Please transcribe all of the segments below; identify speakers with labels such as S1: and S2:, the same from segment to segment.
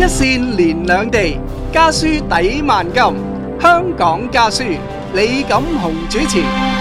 S1: 線連兩地，家書抵萬金。香港家書，李錦雄主持。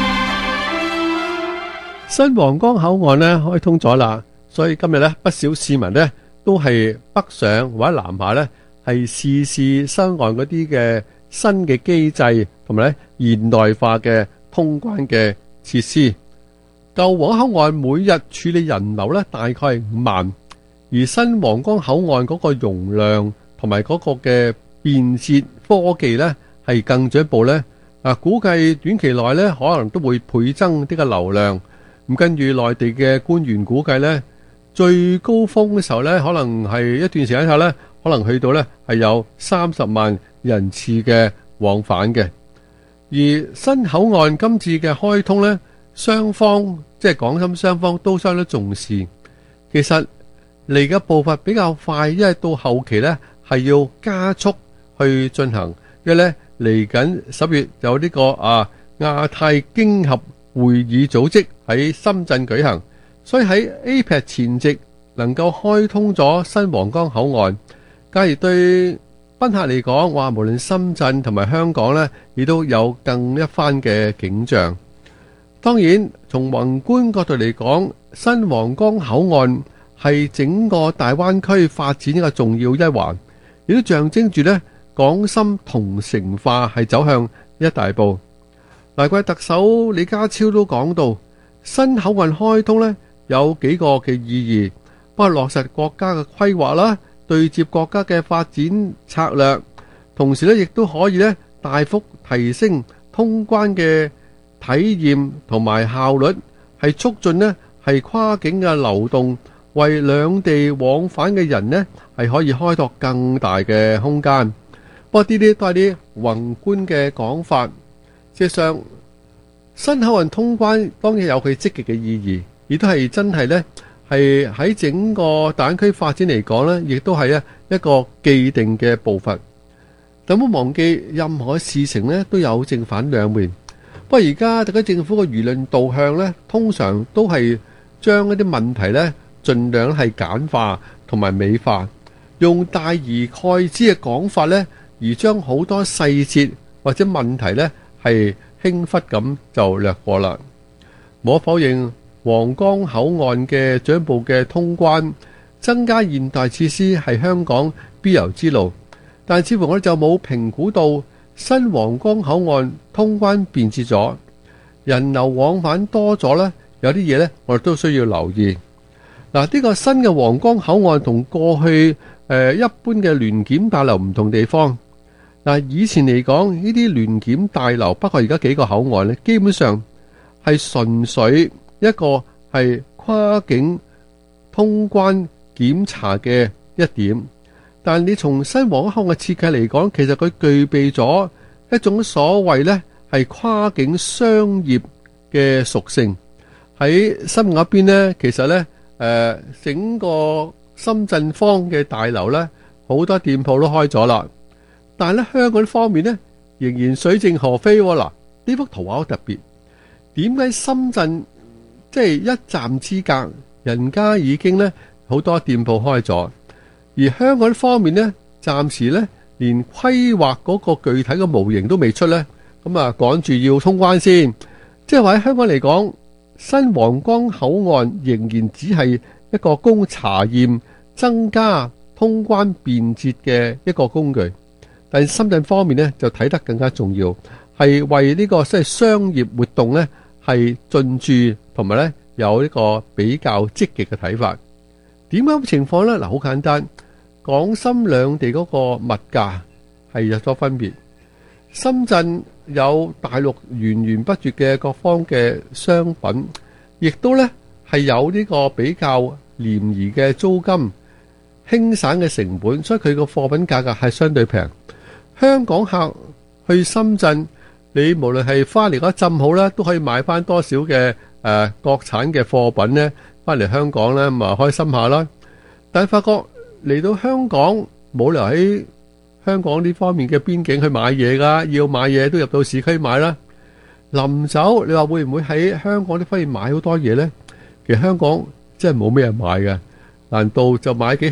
S2: 新皇崗口岸呢開通咗啦，所以今日呢不少市民呢都係北上或者南下呢係試新岸嗰啲嘅新嘅機制同埋呢現代化嘅通關嘅設施。舊皇崗口岸每日處理人流呢大概係5萬，而新皇崗口岸嗰個容量同埋嗰個嘅便捷科技呢係更進一步呢，估計短期內呢可能都會倍增呢個流量。咁跟住內地嘅官員估計呢，最高峰嘅時候呢，可能係一段時間後呢，可能去到呢係有30萬人次嘅往返嘅。而新口岸今次嘅開通呢，雙方即係港深雙方都相當重視。其實嚟嘅步伐比較快，因為到後期呢係要加速去進行，因為呢嚟緊10月有呢個亞太經合會議組織喺深圳舉行，所以喺 APEC 前夕能夠開通咗新皇崗口岸，假如對賓客嚟講，話無論深圳同埋香港呢，亦都有更一番嘅景象。當然，從宏觀角度嚟講，新皇崗口岸係整個大灣區發展一個重要一環，亦都象徵住呢港深同城化係走向一大步。難怪特首李家超都講到，新口岸開通呢有幾個嘅意義，包括落實國家嘅規劃啦，對接國家嘅發展策略，同時呢亦都可以呢大幅提升通關嘅體驗同埋效率，係促進呢係跨境嘅流動，為兩地往返嘅人呢係可以開拓更大嘅空間。不過呢啲都係啲宏觀嘅講法。事實上，新口岸通關當然有佢積極嘅意義，亦都係真係呢係喺整個大灣區發展嚟講呢，亦都係一個既定嘅步伐。但唔好忘記，任何事情呢都有正反兩面。不過而家特區政府嘅輿論導向呢，通常都係將一啲問題呢盡量係簡化同埋美化，用大而概之嘅講法呢，而將好多細節或者問題呢係輕忽咁就略過啦。無可否認，皇崗口岸嘅進一步嘅通關、增加現代設施係香港必由之路，但似乎我哋就冇評估到新皇崗口岸通關便捷咗，人流往返多咗呢，有啲嘢呢我哋都需要留意。嗱，呢個新嘅皇崗口岸同過去一般嘅聯檢大樓唔同地方。嗱，以前嚟講，呢啲聯檢大樓，包括而家幾個口岸呢，基本上係純粹一個係跨境通關檢查嘅一點。但你從新皇崗口岸嘅設計嚟講，其實佢具備咗一種所謂呢係跨境商業嘅屬性。喺深圳嗰邊呢，其實呢整個深圳方嘅大樓呢，好多店鋪都開咗啦。但係咧，香港方面呢，仍然水靜河飛。嗱，呢幅圖畫好特別。點解深圳即係一站之隔，人家已經呢好多店鋪開咗，而香港方面呢，暫時呢連規劃嗰個具體嘅模型都未出呢，咁趕住要通關先。即係話喺香港嚟講，新皇崗口岸仍然只係一個供查驗、增加通關便捷嘅一個工具。但深圳方面呢，就睇得更加重要，係為呢個即係商業活動呢係進駐，同埋呢有呢個比較積極嘅睇法。點解咁情況呢？嗱，好簡單，港深兩地嗰個物價係有咗分別。深圳有大陸源源不絕嘅各方嘅商品，亦都呢係有呢個比較廉宜嘅租金、輕省嘅成本，所以佢個貨品價格係相對平。香港客去深圳，你無論係翻嚟嗰浸好啦，都可以買翻多少嘅國產嘅貨品呢，翻嚟香港呢，咁開心下啦。但係發覺嚟到香港冇理由喺香港呢方面嘅邊境去買嘢噶，要買嘢都入到市區買啦。臨走你話會唔會喺香港呢方面買好多嘢呢？其實香港真係冇咩人買嘅，難道就買幾盒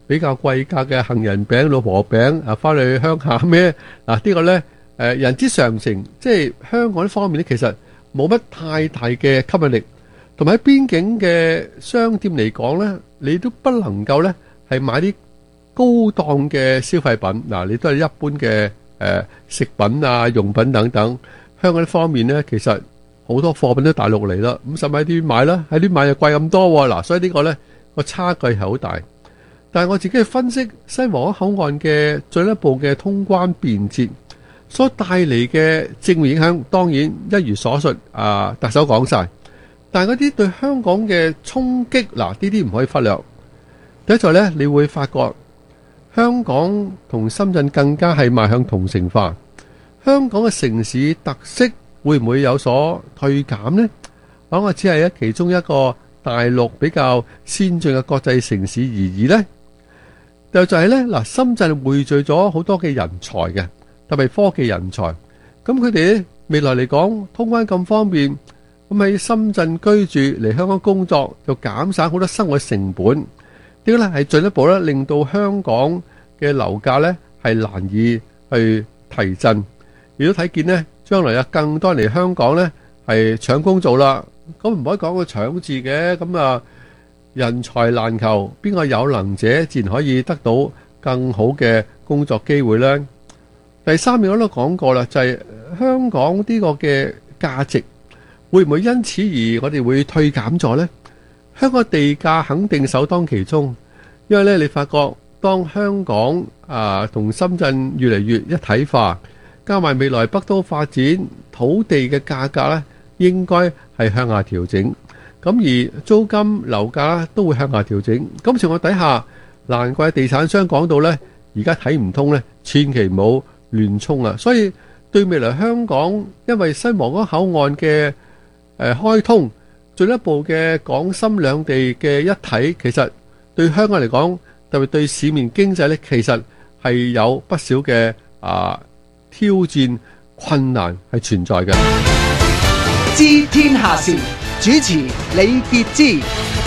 S2: 比較貴價嘅杏仁餅、老婆餅啊，翻去鄉下咩？嗱，呢個呢，人之常情，即係香港呢方面呢，其實冇乜太大嘅吸引力，同埋喺邊境嘅商店嚟講呢，你都不能夠呢係買啲高檔嘅消費品。嗱，你都係一般嘅食品啊、用品等等。香港呢方面呢，其實好多貨品都大陸嚟啦，咁使咪喺啲買啦，喺啲買又貴咁多喎。嗱，所以呢個呢個差距係好大。但係我自己去分析西皇崗口岸嘅進一步嘅通關便捷所帶嚟嘅正面影響，當然一如所述特首講晒。但係嗰啲對香港嘅衝擊，嗱，呢啲唔可以忽略。第一就係呢，你會發覺香港同深圳更加係邁向同城化。香港嘅城市特色會唔會有所退減呢？我只係其中一個大陸比較先進嘅國際城市而已呢。就係呢，嗱，深圳匯聚咗好多嘅人才嘅，特別科技人才。咁佢哋未來嚟講，通關咁方便，咁喺深圳居住嚟香港工作，就減省好多生活成本。呢個呢係進一步咧，令到香港嘅樓價呢係難以去提振。亦都睇見呢，將來有更多人嚟香港呢係搶工做啦。咁唔可以講個搶字嘅，咁啊。人才難求，邊個有能者自然可以得到更好嘅工作機會呢？第三點我都講過啦，就係香港呢個嘅價值會唔會因此而我哋會退減咗呢？香港地價肯定首當其衝，因為咧你發覺當香港同深圳越嚟越一體化，加埋未來北都發展，土地嘅價格咧應該係向下調整。咁而租金樓價都會向下調整，咁情況底下，難怪地產商講到呢，而家睇唔通呢，千祈唔好亂衝啊！所以對未來香港，因為西皇崗口岸嘅開通，進一步嘅港深兩地嘅一體，其實對香港嚟講，特別對市面經濟呢，其實係有不少嘅挑戰困難係存在嘅。
S1: 知天下事，主持李傑之。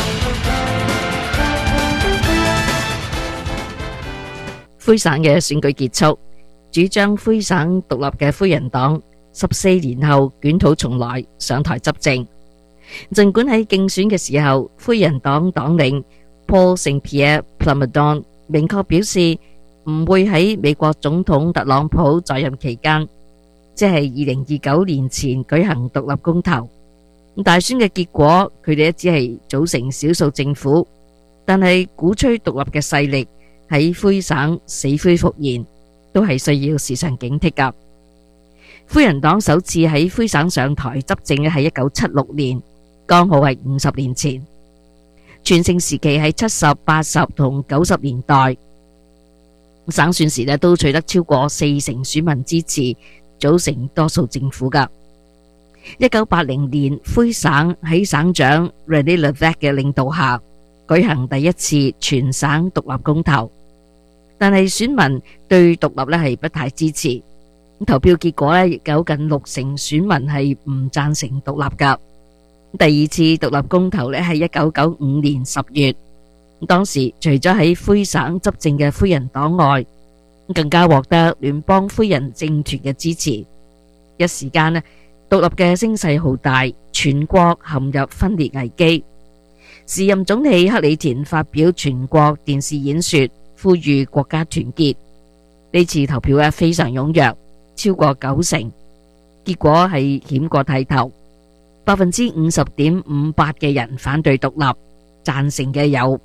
S3: 魁省嘅選舉結束，主張魁省獨立嘅魁人黨14年後捲土重來上台執政。儘管喺競選嘅時候，魁人黨黨領 Paul Saint-Pierre Plamondon 明確表示唔會喺美國總統特朗普在任期間，即係2029年前舉行獨立公投。大選嘅結果，佢哋只係組成少數政府，但係鼓吹獨立嘅勢力喺魁省死灰復燃，都係需要時常警惕噶。魁人黨首次喺魁省上台執政嘅係1976年，剛好係50年前。全盛時期喺70、80同90年代，省選時都取得超過40%選民支持，組成多數政府噶。1980年，魁省喺省長 René Lévesque 嘅領導下舉行第一次全省獨立公投，但係選民對獨立係不太支持。投票結果亦有近60%選民係唔贊成獨立噶。第二次獨立公投係1995年10月，當時除咗喺魁省執政嘅魁人黨外，更加獲得聯邦魁人政團嘅支持。一時間獨立嘅聲勢浩大，全國陷入分裂危機。時任總理克里田發表全國電視演說，呼籲國家團結。呢次投票非常踴躍，超過90%，結果係險過剃頭。50.58% 嘅人反對獨立，贊成嘅有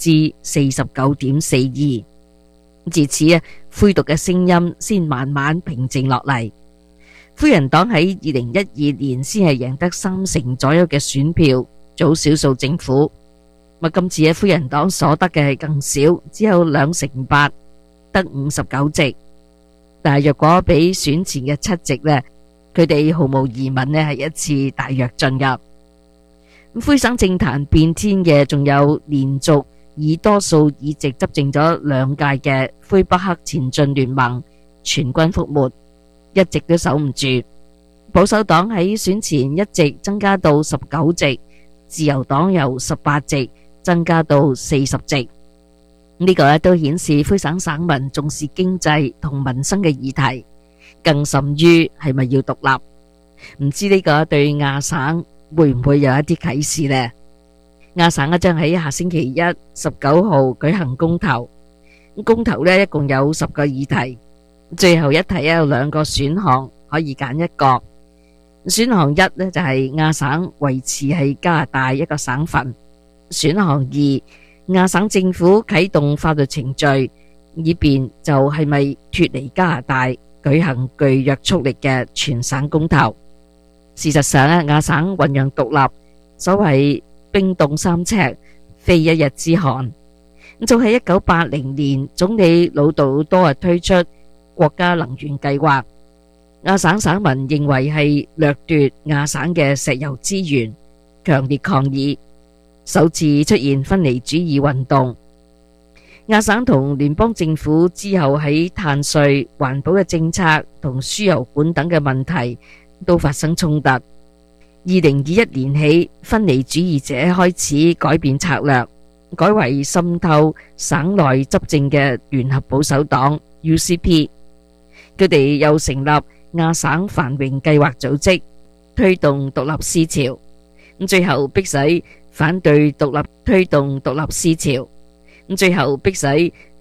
S3: 49.42%。自此魁獨嘅聲音先慢慢平靜落嚟。魁人黨喺2012年先係贏得30%左右嘅選票，組少數政府。今次魁人黨所得嘅係更少，只有2%8%，得59席。但係若果比選前嘅7席呢，佢哋毫無疑問係一次大躍進噶。魁省政壇變天嘅仲有連續以多數議席執政咗2屆嘅魁北克前進聯盟全軍覆沒，一直都守唔住。保守黨喺選前一席增加到19席，自由黨由18席增加到40席。 呢個都顯示魁省省民重視經濟同民生嘅議題，更甚於係咪要獨立。唔知呢個對亞省會唔會有一啲啟示呢？亞省將喺下星期一19號舉行公投，公投一共有10個議題，最後一題有2個選項可以揀一個。選項1就係亞省維持係加拿大一個省份，選項2亞省政府啟動法律程序，以便就係咪脫離加拿大舉行具約束力嘅全省公投。事實上亞省醞釀獨立，所謂冰凍3尺，非一日之寒。早喺1980年，總理魯道多推出國家能源計劃，亞省省民認為係掠奪亞省嘅石油資源，強烈抗議，首次出現分離主義運動。亞省同聯邦政府之後喺碳稅、環保嘅政策同輸油管等嘅問題都發生衝突。2021年起，分離主義者開始改變策略，改為滲透省內執政嘅聯合保守黨 UCP。佢哋又成立亞省繁榮計劃組織，推動獨立思潮。最後迫使反對獨立，推動獨立思潮。最後迫使